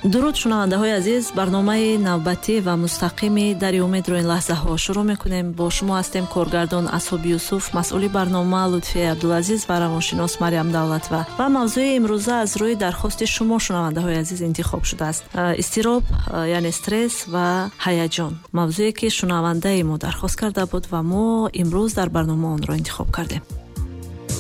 дуруд шунавандаҳои азиз, барномаи навбатӣ ва мустақими Дари умедро ин лаҳзаҳо шурӯъ мекунем. Бо шумо ҳастем коргардон Асҳоб Юсуф, масъули барнома Лутфия Абдулазиз ва равоншинос Мариям Давлатова. Ва мавзӯи имрӯза аз рӯи дархости шумо шунавандаҳои азиз интихоб шудааст. Изтироб, яъне стресс ва ҳаяҷон. Мавзӯе ки шунавандаи мо дархост карда буд ва мо имрӯз дар барнома онро интихоб кардем.